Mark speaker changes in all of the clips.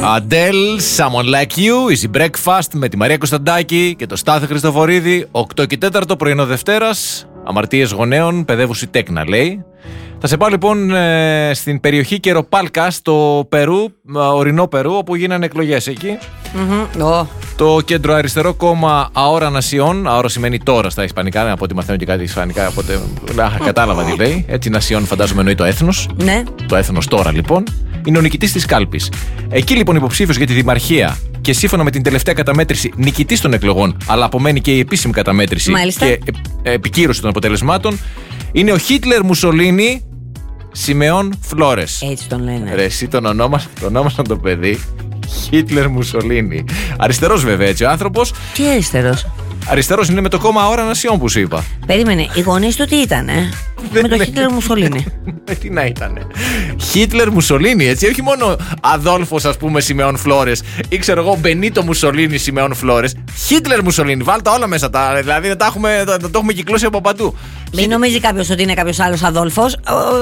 Speaker 1: Adele, Someone Like You, Easy Breakfast με τη Μαρία Κωνσταντάκη και το Στάθη Χριστοφορίδη. 8 και 4 πρωινό Δευτέρας. Αμαρτίες γονέων, παιδεύουση τέκνα, λέει. Θα σε πάω λοιπόν στην περιοχή Κεροπάλκα, στο Περού, ορεινό Περού, όπου γίνανε εκλογές εκεί. Το κέντρο αριστερό κόμμα Ahora Nación, Ahora σημαίνει τώρα στα ισπανικά, από ό,τι μαθαίνω και κάτι ισπανικά, οπότε κατάλαβα τι λέει. Έτσι, Nación φαντάζομαι εννοεί το έθνος. Ναι. Το έθνος τώρα λοιπόν. Είναι ο νικητής της κάλπης. Εκεί λοιπόν υποψήφιος για τη δημαρχία και σύμφωνα με την τελευταία καταμέτρηση νικητής των εκλογών, αλλά απομένει και η επίσημη καταμέτρηση. Μάλιστα. Και επικύρωση των αποτελεσμάτων, είναι ο Χίτλερ Μουσολίνι Σιμεών Φλόρες. Έτσι τον λένε. Ρε, εσύ τον ονόμασαν το παιδί Χίτλερ Μουσολίνι. Αριστερός βέβαια έτσι ο άνθρωπος. Τι αριστερός? Αριστερός είναι με το κόμμα Ahora Nación που σου είπα. Περίμενε, οι γονείς του τι ήτανε? Με το Χίτλερ Μουσολίνι. Τι να ήτανε? Χίτλερ Μουσολίνι, έτσι. Όχι μόνο Αδόλφος, ας πούμε, Σιμεών Φλόρες, ή ξέρω εγώ Μπενίτο Μουσολίνι Σιμεών Φλόρες. Χίτλερ Μουσολίνι, βάλτε όλα μέσα. Δηλαδή να το έχουμε κυκλώσει από παντού. Μην νομίζει κάποιος ότι είναι κάποιος άλλος Αδόλφος.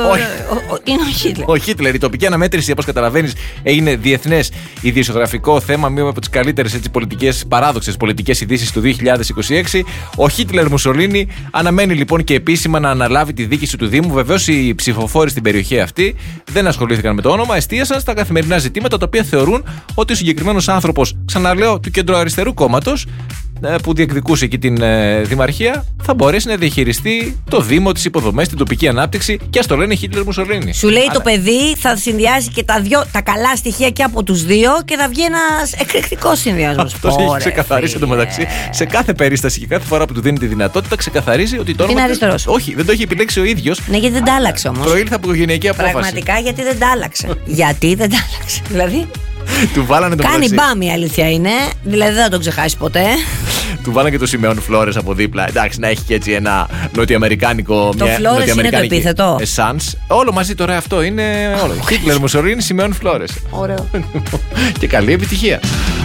Speaker 1: Είναι ο Χίτλερ. Ο Χίτλερ. Η τοπική αναμέτρηση, όπως καταλαβαίνεις, έγινε διεθνές ειδησιογραφικό θέμα, μία από τις καλύτερες παράδοξες πολιτικές ειδήσεις του 2026. Ο Χίτλερ Μουσολίνι αναμένει λοιπόν και επίσημα να αναλάβει τη διοίκηση του Δήμου. Βεβαίως οι ψηφοφόροι στην περιοχή αυτή δεν ασχολήθηκαν με το όνομα, εστίασαν στα καθημερινά ζητήματα τα οποία θεωρούν ότι ο συγκεκριμένος άνθρωπος, ξαναλέω, του κεντροαριστερού κόμματος που διεκδικούσε εκεί την δημαρχία, θα μπορέσει να διαχειριστεί το Δήμο, τις υποδομές, την τοπική ανάπτυξη και ας το λένε Χίτλερ Μουσολίνι. Σου λέει το παιδί θα συνδυάζει και τα καλά στοιχεία και από τους δύο και θα βγει ένας εκρηκτικός συνδυασμός. Αυτός έχει ξεκαθαρίσει εντωμεταξύ σε κάθε περίσταση και κάθε φορά που του δίνει τη δυνατότητα, ξεκαθαρίζει ότι το όνομα. Είναι αριστερός. Όχι, δεν το έχει επιλέξει ο ίδιος. Ναι, γιατί δεν τα άλλαξε όμως. Προήλθε από οικογενειακή απόφαση. Πραγματικά γιατί δεν τα άλλαξε. Γιατί δεν τα άλλαξε. Δηλαδή. Του βάλανε το κάνει μπάμ, η αλήθεια είναι. Δηλαδή δεν θα το ξεχάσει ποτέ. Του βάλανε και το Σιμεών Φλόρες από δίπλα. Εντάξει, να έχει και έτσι ένα νοτιοαμερικάνικο. Το Φλόρες είναι το επίθετο. Όλο μαζί τώρα αυτό είναι. Χίτλερ Μουσολίνι Σιμεών Φλόρες. Ωραίο. Και καλή επιτυχία.